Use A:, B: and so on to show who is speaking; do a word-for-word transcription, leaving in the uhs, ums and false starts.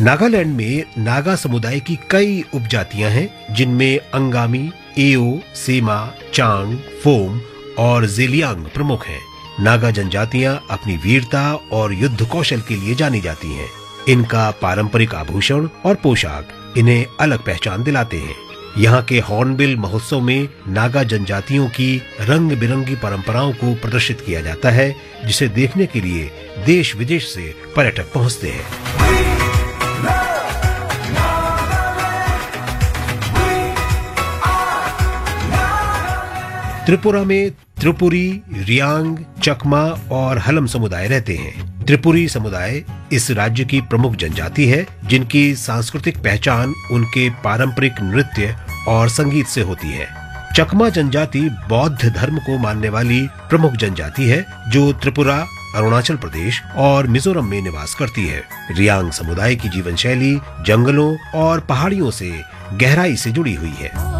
A: नागालैंड में नागा समुदाय की कई उपजातियां हैं, जिनमें अंगामी, एओ, सेमा, चांग, फोम और जेलियांग प्रमुख हैं। नागा जनजातियां अपनी वीरता और युद्ध कौशल के लिए जानी जाती हैं। इनका पारंपरिक आभूषण और पोशाक इन्हें अलग पहचान दिलाते हैं। यहाँ के हॉर्नबिल महोत्सव में नागा जनजातियों की रंग बिरंगी परंपराओं को प्रदर्शित किया जाता है, जिसे देखने के लिए देश विदेश से पर्यटक पहुँचते हैं। त्रिपुरा में त्रिपुरी, रियांग, चकमा और हलम समुदाय रहते हैं। त्रिपुरी समुदाय इस राज्य की प्रमुख जनजाति है, जिनकी सांस्कृतिक पहचान उनके पारंपरिक नृत्य और संगीत से होती है। चकमा जनजाति बौद्ध धर्म को मानने वाली प्रमुख जनजाति है, जो त्रिपुरा, अरुणाचल प्रदेश और मिजोरम में निवास करती है। रियांग समुदाय की जीवन शैली जंगलों और पहाड़ियों से गहराई से जुड़ी हुई है।